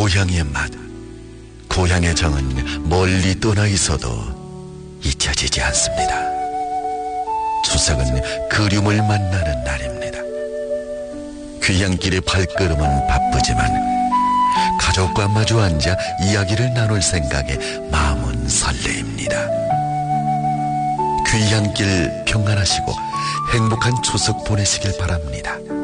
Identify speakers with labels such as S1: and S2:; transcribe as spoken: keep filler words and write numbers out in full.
S1: 고향의 맛, 고향의 정은 멀리 떠나 있어도 잊혀지지 않습니다. 추석은 그리움을 만나는 날입니다. 귀향길의 발걸음은 바쁘지만 가족과 마주 앉아 이야기를 나눌 생각에 마음은 설레입니다. 귀향길 평안하시고 행복한 추석 보내시길 바랍니다.